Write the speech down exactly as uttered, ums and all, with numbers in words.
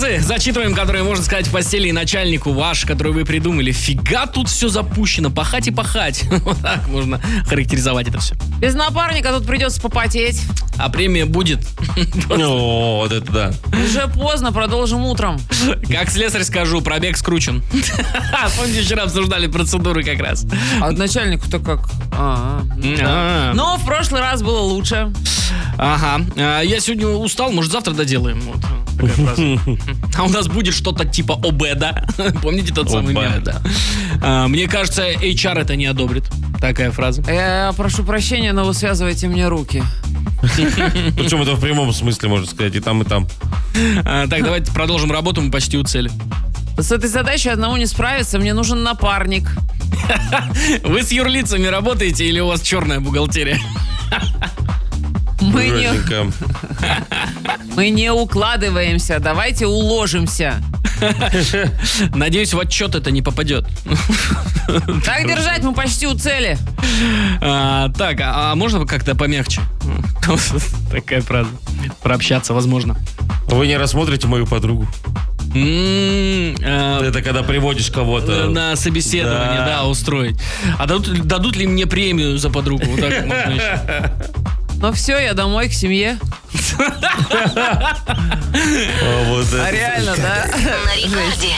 фразы зачитываем, которые можно сказать в постели и начальнику ваш, который вы придумали. Фига тут все запущено, пахать и пахать. Вот так можно характеризовать это все. Без напарника тут придется попотеть. А премия будет. О, вот это да. Уже поздно, продолжим утром. Как слесарь скажу, пробег скручен. Помните, вчера обсуждали процедуры как раз. А от начальнику-то как? А, ну да. А. Но в прошлый раз было лучше. Ага. А, Я сегодня устал, может, завтра доделаем. Вот такая фраза. А у нас будет что-то типа ОБЭДа. Помните тот самый ОБЭДа. мем? Да. А, Мне кажется, эйч ар это не одобрит. Такая фраза. Я прошу прощения, но вы связываете мне руки. Причем это в прямом смысле, можно сказать, и там, и там. А, Так, давайте продолжим работу, мы почти у цели. С этой задачей одному не справиться, мне нужен напарник. Вы с юрлицами работаете или у вас черная бухгалтерия? Мы не, Жестенько. мы не укладываемся, давайте уложимся. Надеюсь, в отчет это не попадет. Так держать, мы почти у цели. А, так, а, а можно как-то помягче? Такая фраза. Прообщаться, возможно. Вы не рассмотрите мою подругу? М, а, Это когда приводишь кого-то. На собеседование, Да. да, устроить. А дадут, дадут ли мне премию за подругу? Вот так можно еще. Ну все, я домой к семье. А, вот А это. реально, да? На рекорде.